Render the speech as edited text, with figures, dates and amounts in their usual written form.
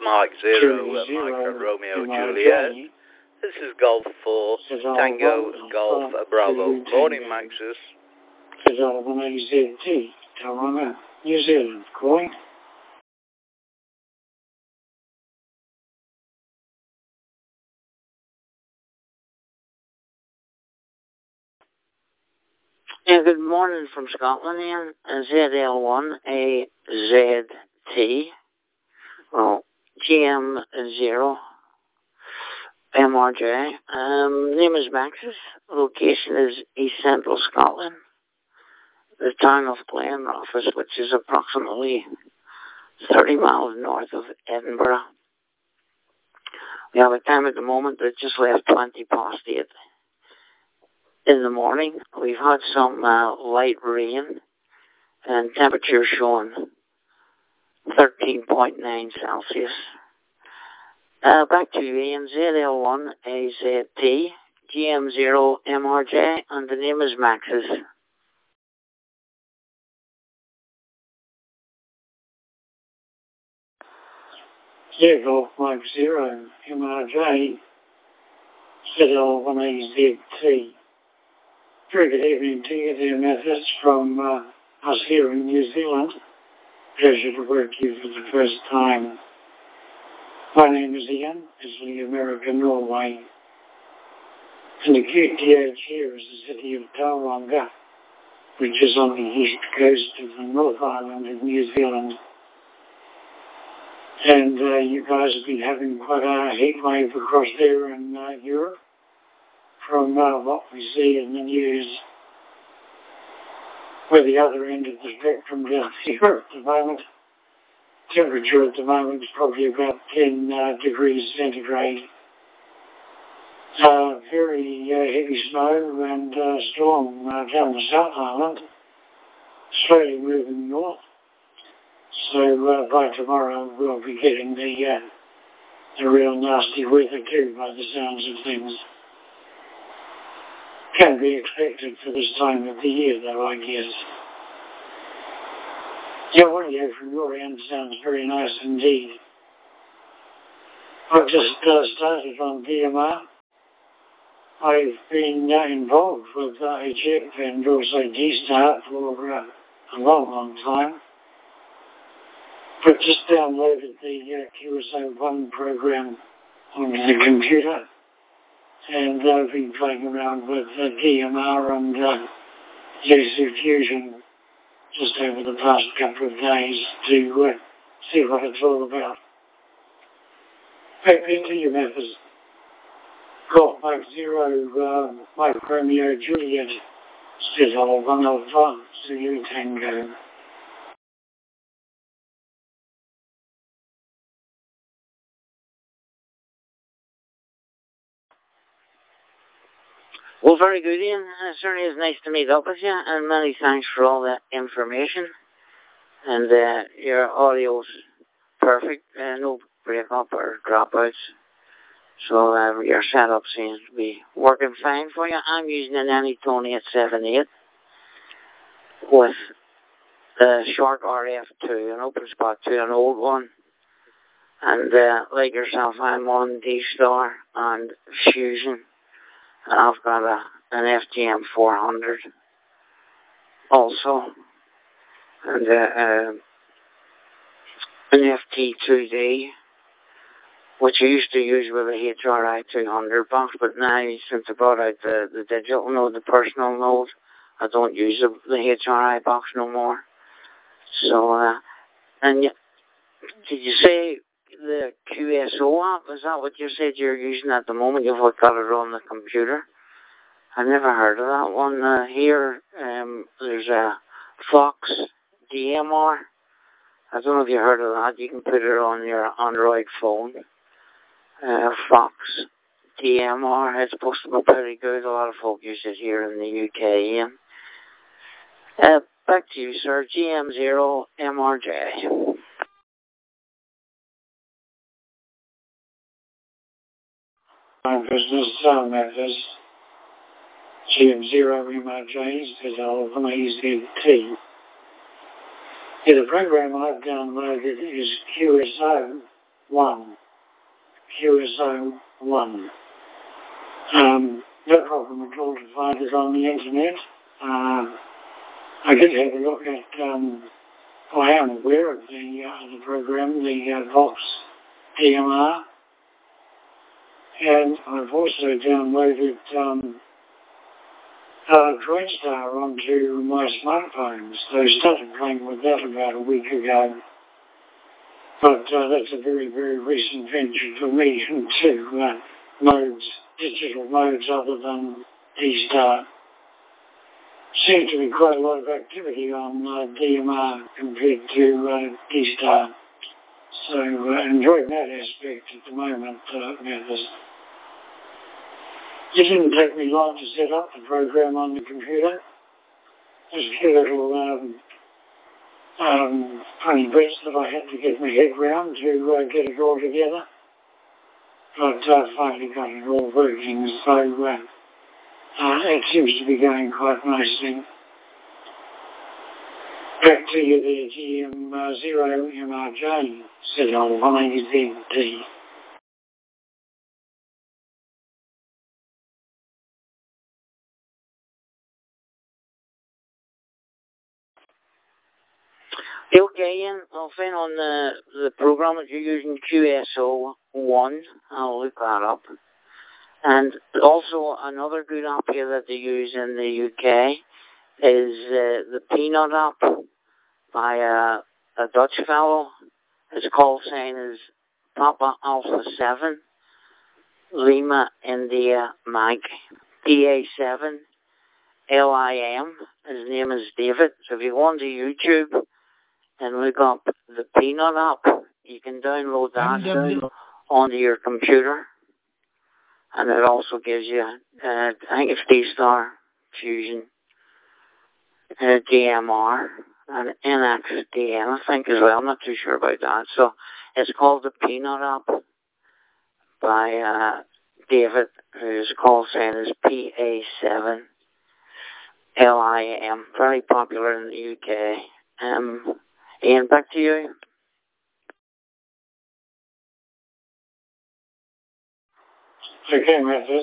Mike Zero, Mike Romeo Juliet. This is Golf 4, Tango Golf Bravo. Morning, Maxis. ZT, Tauranga, New Zealand, calling. Yeah, good morning from Scotland, Ian. ZL1AZT, well, GM0 MRJ. Name is Maxis. Location is East Central Scotland. The town of Glenrothes, which is approximately 30 miles north of Edinburgh. We have a time at the moment that just left 20 past 8 in the morning. We've had some light rain and temperature showing 13.9 Celsius. Back to you, Ian. ZL1AZT, GM0 MRJ, and the name is Maxis. Golf Mike Zero, MRJ, ZL1AZT. Very good evening to you there, Methodist, from us here in New Zealand. Pleasure to work with you for the first time. My name is Ian, Italy, America, Norway. And the QTH here is the city of Tauranga, which is on the east coast of the North Island of New Zealand. And you guys have been having quite a heat wave across there in Europe, from what we see in the news. We're the other end of the spectrum down here at the moment. Temperature at the moment is probably about 10 degrees centigrade. Very heavy snow and storm down the South Island, slowly moving north. So by tomorrow we'll be getting the real nasty weather too, by the sounds of things. Can be expected for this time of the year, though, I guess. Your audio from your end sounds very nice indeed. I've just started on DMR. I've been involved with HF and also D-Start for a long time. But just downloaded the QSO1 program onto the computer, and I've been playing around with DMR and JC Fusion just over the past couple of days to see what it's all about. Back into your methods. Golf Mike Zero, Mike Romeo Juliet, Still 105, Zulu Tango. Well, very good, Ian. It certainly is nice to meet up with you, and many thanks for all that information. And your audio's perfect, no break-up or dropouts. So your setup seems to be working fine for you. I'm using an Anytone 878 with the short RF2, an open spot 2, an old one. And like yourself, I'm on D-Star and Fusion. And I've got an FGM 400 also, and an FT2D, which I used to use with a HRI 200 box, but now since I brought out the digital node, the personal node, I don't use the HRI box no more. So, and did you say the QSO app, is that what you said you're using at the moment? You've got it on the computer? I've never heard of that one. Here, there's a Fox DMR. I don't know if you heard of that. You can put it on your Android phone. Fox DMR. It's supposed to be pretty good. A lot of folk use it here in the UK. Back to you, sir. GM0 MRJ. My business methods, GM0 MRJs, is AZT. The program I've downloaded is QSO, 1, QSO 1. No problem at all to find it on the internet. I did have a look at, I am aware of the program, the Vox DMR, and I've also downloaded DroidStar onto my smartphone, so I started playing with that about a week ago. But that's a very, very recent venture for me into digital modes other than D-Star. Seems to be quite a lot of activity on DMR compared to D-Star. So enjoying that aspect at the moment. It didn't take me long to set up the program on the computer. Just a few little funny bits that I had to get my head around to get it all together. But I finally got it all working, so it seems to be going quite nicely. Back to you there, GM0MRJ, set on 180ZD. Okay, Ian, I'll find on the program that you're using, QSO1. I'll look that up. And also another good app here that they use in the UK is the Peanut app by a Dutch fellow. His call sign is Papa Alpha 7, Lima India Mike, PA7, LIM. His name is David. So if you go onto YouTube and look up the Peanut app, you can download that onto your computer. And it also gives you, I think it's D-Star Fusion, DMR, and NXDM, I think as well. I'm not too sure about that. So it's called the Peanut app by David, whose call sign is PA7 LIM. Very popular in the UK. Ian, back to you. Okay, Matt.